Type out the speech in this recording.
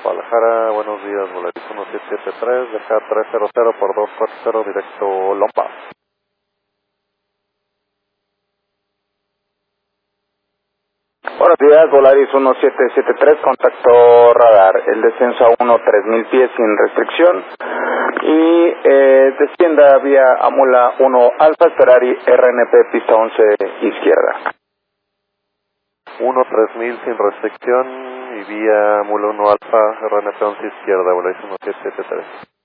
Guadalajara, buenos días, Volaris 1773, deja 300 por 240 directo Lomba. Buenos días, Volaris 1773, contacto radar, el descenso a 3000 pies sin restricción y descienda vía Amula 1 Alfa, Ferrari RNP pista 11 izquierda. 13000 sin restricción y vía Mula 1 Alfa, RNP 11 izquierda, Volaris 1773.